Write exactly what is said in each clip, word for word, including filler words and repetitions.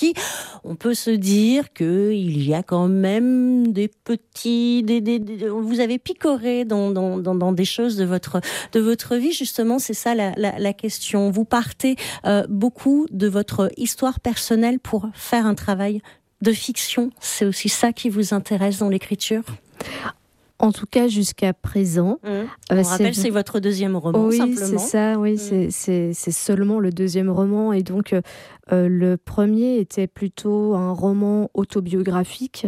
on peut se dire qu'il y a quand même des petits... Des, des, des, vous avez picoré dans, dans, dans, dans des choses de votre, de votre vie, justement, c'est ça la, la, la question. Vous partez euh, beaucoup de votre histoire personnelle pour faire un travail de fiction. C'est aussi ça qui vous intéresse dans l'écriture ? En tout cas, jusqu'à présent. Mmh. On euh, rappelle, c'est... c'est votre deuxième roman, oui, simplement. Oui, c'est ça, oui, mmh. c'est, c'est, c'est seulement le deuxième roman. Et donc, euh, le premier était plutôt un roman autobiographique.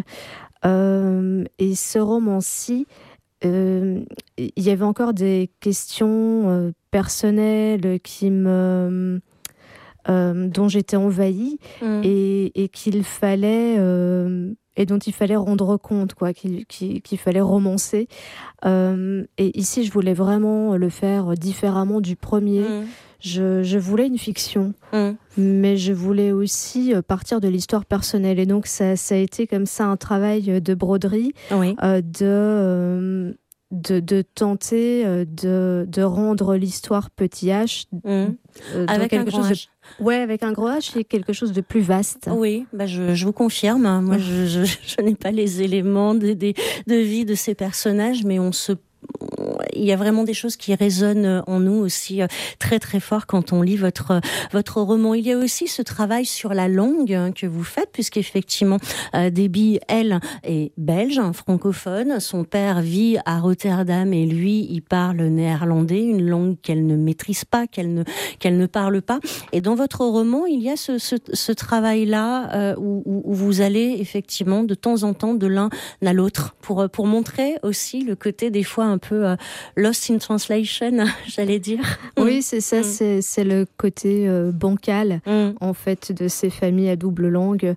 Euh, et ce roman-ci, euh, il y avait encore des questions euh, personnelles qui me... Euh, dont j'étais envahie mmh. et, et qu'il fallait euh, et dont il fallait rendre compte, quoi, qu'il, qu'il, qu'il fallait romancer. Euh, et ici, je voulais vraiment le faire différemment du premier. Mmh. Je, je voulais une fiction, mmh. mais je voulais aussi partir de l'histoire personnelle. Et donc, ça, ça a été comme ça un travail de broderie, oui. euh, de... Euh, De, de tenter de, de rendre l'histoire petit H mmh. euh, avec quelque un chose de, ouais avec un gros H et quelque chose de plus vaste. Oui, bah je, je vous confirme. Moi, je, je, je n'ai pas les éléments de, de, de vie de ces personnages, mais on se il y a vraiment des choses qui résonnent en nous aussi très très fort quand on lit votre votre roman. Il y a aussi ce travail sur la langue que vous faites, puisqu'effectivement euh, Debbie, elle, est belge, francophone. Son père vit à Rotterdam et lui, il parle néerlandais, une langue qu'elle ne maîtrise pas, qu'elle ne qu'elle ne parle pas. Et dans votre roman, il y a ce ce, ce travail-là euh, où, où vous allez effectivement de temps en temps de l'un à l'autre pour pour montrer aussi le côté des fois un peu euh, lost in translation, j'allais dire. Oui, c'est ça, mm. c'est, c'est le côté euh, bancal, mm. en fait, de ces familles à double langue.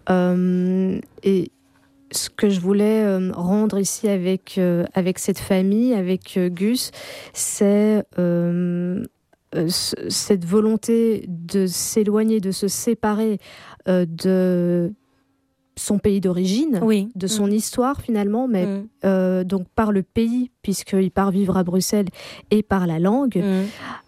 Euh, et ce que je voulais euh, rendre ici avec, euh, avec cette famille, avec euh, Gus, c'est euh, euh, cette volonté de s'éloigner, de se séparer euh, de... son pays d'origine, oui. de son mmh. histoire finalement, mais mmh. euh, donc par le pays, puisqu'il part vivre à Bruxelles, et par la langue, mmh.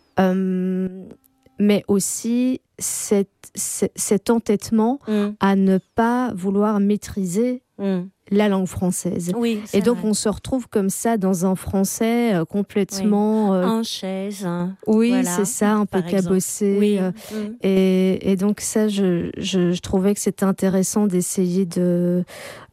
euh, mais aussi cet, cet entêtement mmh. à ne pas vouloir maîtriser mmh. la langue française. Oui, et donc vrai. On se retrouve comme ça dans un français euh, complètement... Oui. Euh, en chaise. Hein. Oui, voilà, c'est ça, un peu cabossé. Oui. Euh, mmh. et, et donc ça, je, je, je trouvais que c'était intéressant d'essayer de...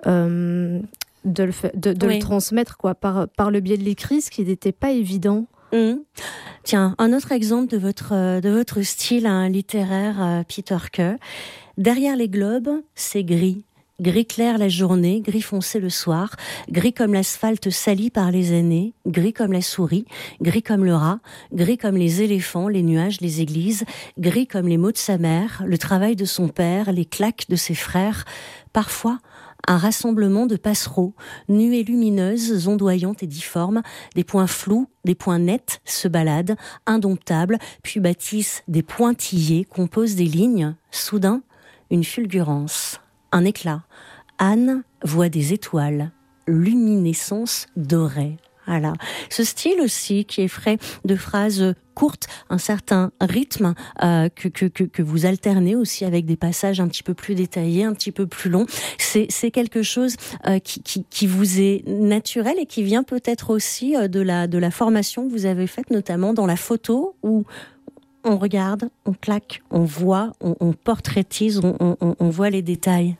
Euh, de, le, de, de oui. le transmettre quoi, par, par le biais de l'écrit, ce qui n'était pas évident. Mmh. Tiens, un autre exemple de votre, de votre style hein, littéraire, euh, Peter Kay. Derrière les globes, c'est gris. Gris clair la journée, gris foncé le soir, gris comme l'asphalte sali par les années, gris comme la souris, gris comme le rat, gris comme les éléphants, les nuages, les églises, gris comme les mots de sa mère, le travail de son père, les claques de ses frères. Parfois, un rassemblement de passereaux, nuées lumineuses, ondoyantes et difformes, des points flous, des points nets se baladent, indomptables, puis bâtissent des pointillés, composent des lignes. Soudain, une fulgurance, un éclat. Anne voit des étoiles, luminescence dorée. Voilà. Ce style aussi qui est frais de phrases courtes, un certain rythme euh, que, que, que, que vous alternez aussi avec des passages un petit peu plus détaillés, un petit peu plus longs. C'est, c'est quelque chose euh, qui, qui, qui vous est naturel et qui vient peut-être aussi euh, de, la, de la formation que vous avez faite, notamment dans la photo, où on regarde, on claque, on voit, on, on portraitise, on, on, on voit les détails.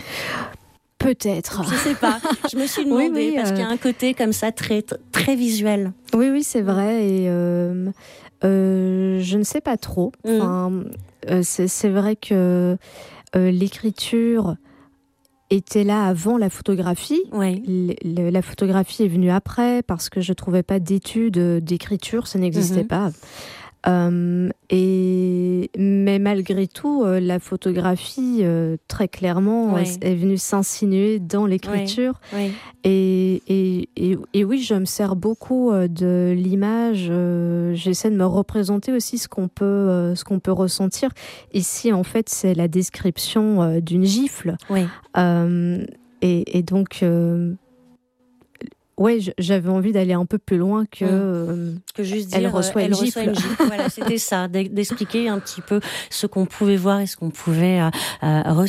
Peut-être. Je sais pas. Je me suis demandé oui, oui, parce euh... qu'il y a un côté comme ça très très visuel. Oui, oui, c'est vrai. Et euh, euh, je ne sais pas trop. Enfin, mmh. euh, c'est, c'est vrai que euh, l'écriture était là avant la photographie. Oui. L- l- la photographie est venue après parce que je trouvais pas d'études d'écriture, ça n'existait mmh. pas. Euh, et mais malgré tout, euh, la photographie euh, très clairement oui. est, est venue s'insinuer dans l'écriture. Oui. Oui. Et, et, et, et oui, je me sers beaucoup euh, de l'image. Euh, j'essaie de me représenter aussi ce qu'on peut, euh, ce qu'on peut ressentir. Ici, en fait, c'est la description euh, d'une gifle. Oui. Euh, et, et donc. Euh, Ouais, j'avais envie d'aller un peu plus loin que, mmh. euh, que juste dire elle reçoit, elle une, reçoit gifle. une gifle. Voilà, c'était ça, d'expliquer un petit peu ce qu'on pouvait voir et ce qu'on pouvait euh,